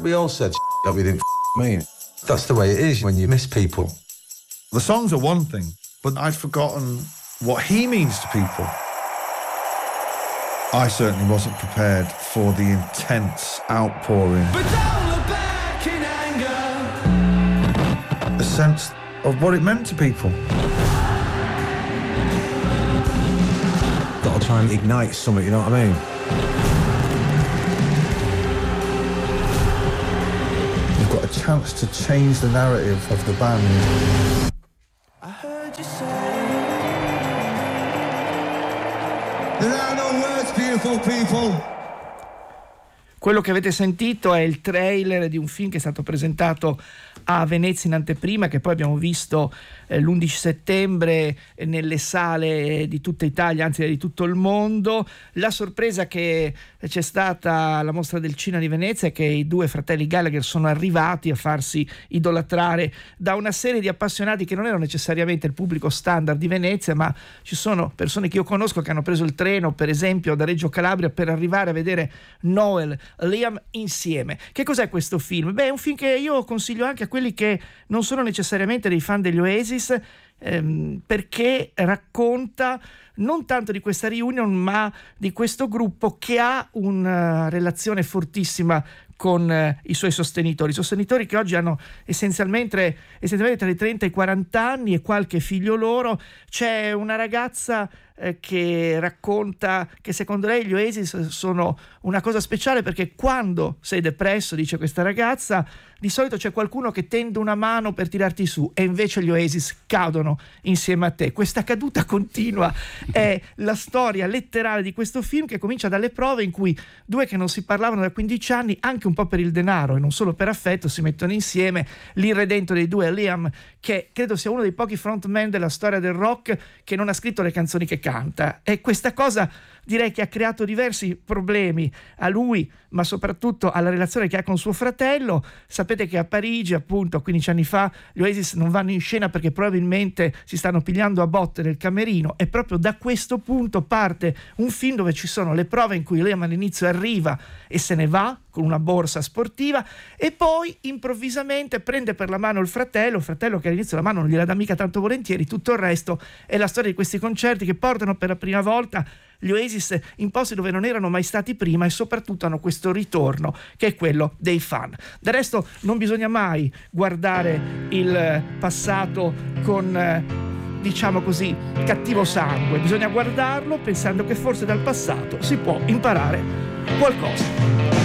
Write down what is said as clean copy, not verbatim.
We all said that we didn't mean. That's the way it is when you miss people. The songs are one thing, but I'd forgotten what he means to people. I certainly wasn't prepared for the intense outpouring. But don't look back in anger. A sense of what it meant to people. Got to try and ignite something, you know what I mean? You've got a chance to change the narrative of the band. I heard you say There are no words, beautiful people. Quello che avete sentito è il trailer di un film che è stato presentato a Venezia in anteprima, che poi abbiamo visto l'11 settembre nelle sale di tutta Italia, anzi di tutto il mondo. La sorpresa che c'è stata alla Mostra del Cinema di Venezia è che i due fratelli Gallagher sono arrivati a farsi idolatrare da una serie di appassionati che non erano necessariamente il pubblico standard di Venezia, ma ci sono persone che io conosco che hanno preso il treno, per esempio da Reggio Calabria, per arrivare a vedere Noel, Liam insieme. Che cos'è questo film? Beh, è un film che io consiglio anche a quelli che non sono necessariamente dei fan degli Oasis, perché racconta non tanto di questa reunion, ma di questo gruppo che ha una relazione fortissima con i suoi sostenitori che oggi hanno essenzialmente tra i 30 e i 40 anni e qualche figlio loro. C'è una ragazza che racconta che secondo lei gli Oasis sono una cosa speciale perché quando sei depresso, dice questa ragazza, di solito c'è qualcuno che tende una mano per tirarti su e invece gli Oasis cadono insieme a te. Questa caduta continua è la storia letterale di questo film, che comincia dalle prove in cui due che non si parlavano da 15 anni, anche un po' per il denaro e non solo per affetto, si mettono insieme. L'irredento dei due è Liam, che credo sia uno dei pochi frontman della storia del rock che non ha scritto le canzoni che canta, e questa cosa direi che ha creato diversi problemi a lui, ma soprattutto alla relazione che ha con suo fratello. Sapete che a Parigi, appunto, 15 anni fa, gli Oasis non vanno in scena perché probabilmente si stanno pigliando a botte nel camerino, e proprio da questo punto parte un film dove ci sono le prove in cui Liam all'inizio arriva e se ne va con una borsa sportiva e poi improvvisamente prende per la mano il fratello che all'inizio la mano non gliela dà mica tanto volentieri. Tutto il resto è la storia di questi concerti che portano per la prima volta gli Oasis in posti dove non erano mai stati prima, e soprattutto hanno questo ritorno che è quello dei fan. Del resto non bisogna mai guardare il passato con diciamo così cattivo sangue, bisogna guardarlo pensando che forse dal passato si può imparare qualcosa.